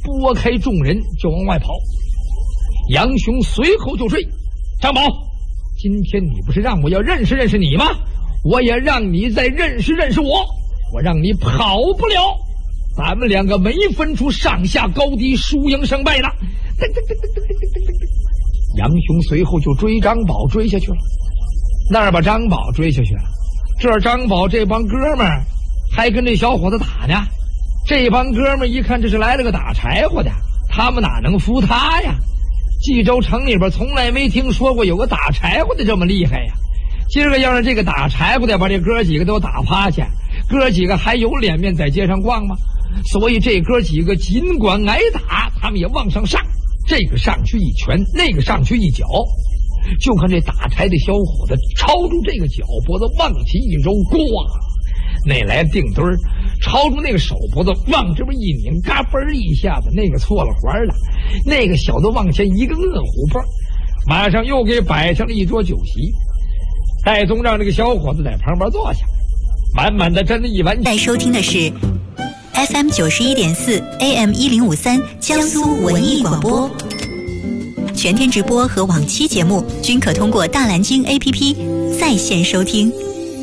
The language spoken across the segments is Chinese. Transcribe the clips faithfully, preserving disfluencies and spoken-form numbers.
拨开众人就往外跑。杨雄随后就追。张宝，今天你不是让我要认识认识你吗？我也让你再认识认识我，我让你跑不了。咱们两个没分出上下高低、输赢胜败的。杨雄随后就追张宝追下去了，那儿把张宝追下去了。这儿张宝这帮哥们儿还跟这小伙子打呢。这帮哥们儿一看这是来了个打柴火的，他们哪能服他呀？冀州城里边从来没听说过有个打柴火的这么厉害呀。今儿个要是这个打柴火的把这哥几个都打趴下，哥几个还有脸面在街上逛吗？所以这哥几个尽管挨打，他们也往上上，这个上去一拳，那个上去一脚。就看这打柴的小伙子抄住这个脚脖子往起一揉，咣，那来定墩儿，抄住那个手脖子往这边一拧，嘎嘣一下子，那个错了环了，那个小子往前一个饿虎蹦，马上又给摆上了一桌酒席。戴宗让这个小伙子在旁边坐下，满满的斟了一碗酒。 在收听的是 F M 九十一点四 A M 一零五三江苏文艺广播，全天直播和往期节目均可通过大蓝鲸 A P P 在线收听。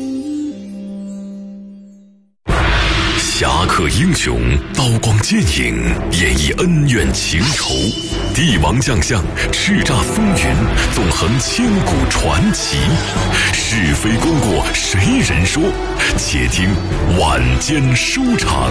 侠客英雄，刀光剑影，演绎恩怨情仇，帝王将相，叱咤风云，纵横千古传奇。是非功过谁人说？且听晚间书场。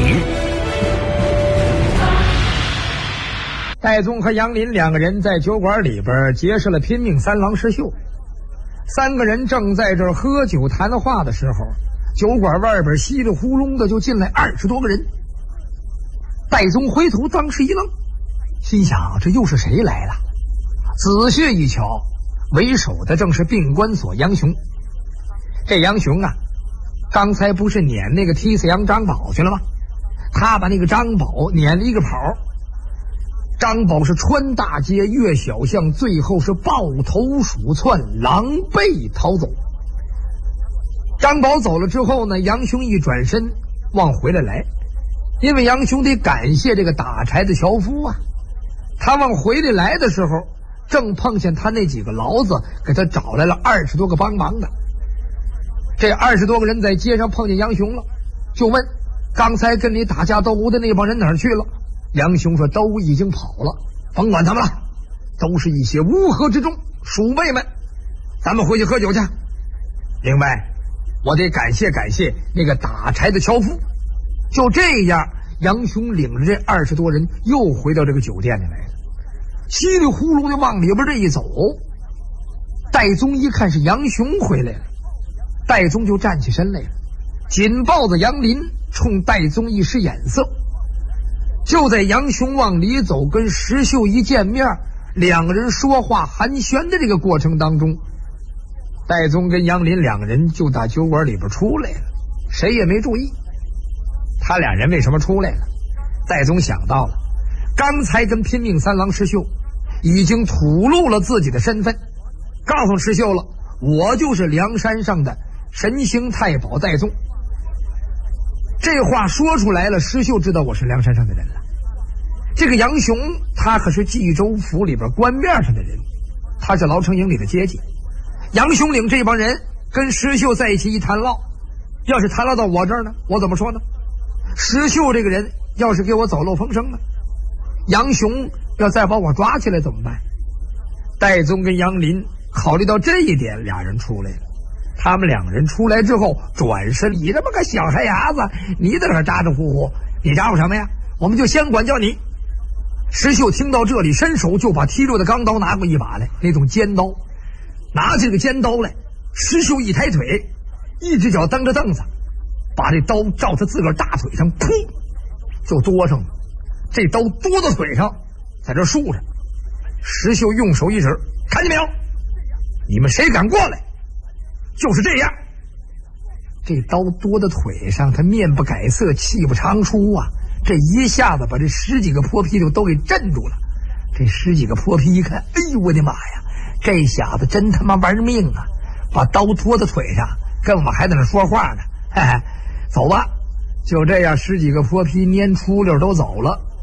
戴宗和杨林两个人在酒馆里边结识了拼命三郎石秀。三个人正在这儿喝酒谈话的时候，酒馆外边稀里呼隆的就进来二十多个人。戴宗回头当时一愣，心想这又是谁来了？仔细一瞧，为首的正是病关所杨雄。这杨雄啊，刚才不是撵那个踢死杨张宝去了吗？他把那个张宝撵了一个跑，张宝是穿大街越小巷，最后是抱头鼠窜，狼狈逃走。张宝走了之后呢，杨雄一转身往回来来，因为杨雄得感谢这个打柴的樵夫啊。他往回来来的时候，正碰见他那几个牢子给他找来了二十多个帮忙的。这二十多个人在街上碰见杨雄了，就问刚才跟你打架斗殴的那帮人哪儿去了？杨雄说都已经跑了，甭管他们了，都是一些乌合之众鼠辈们，咱们回去喝酒去。另外我得感谢感谢那个打柴的樵夫。就这样，杨雄领着这二十多人又回到这个酒店里来了，稀里呼噜的往里边这一走。戴宗一看是杨雄回来了，戴宗就站起身来了，紧抱着杨林，冲戴宗一使眼色。就在杨雄往里走跟石秀一见面，两个人说话寒暄的这个过程当中，戴宗跟杨林两个人就打酒馆里边出来了，谁也没注意他俩人为什么出来了。戴宗想到了刚才跟拼命三郎石秀已经吐露了自己的身份，告诉石秀了我就是梁山上的神行太保戴宗。这话说出来了，石秀知道我是梁山上的人了。这个杨雄他可是冀州府里边官面上的人，他是牢城营里的阶级。杨雄领这帮人跟石秀在一起一谈唠，要是谈唠到我这儿呢，我怎么说呢？石秀这个人要是给我走漏风声呢，杨雄要再把我抓起来怎么办？戴宗跟杨林考虑到这一点，俩人出来了。他们两个人出来之后转身，你这么个小孩伢子，你在这咋咋呼呼，你咋呼什么呀？我们就先管教你。石秀听到这里，伸手就把提溜的钢刀拿过一把来，那种尖刀。拿这个尖刀来，石秀一抬腿，一只脚蹬着凳子，把这刀照他自个儿大腿上噗就剁上了。这刀剁到腿上，在这竖着。石秀用手一指，看见没有？你们谁敢过来？就是这样。这刀剁到腿上，他面不改色，气不长出啊！这一下子把这十几个泼皮就都给镇住了。这十几个泼皮一看，哎呦我的妈呀，这小子真他妈玩命啊！把刀拖到腿上，跟我们还在那说话呢。嘿嘿，走吧。就这样，十几个泼皮蔫出溜都走了。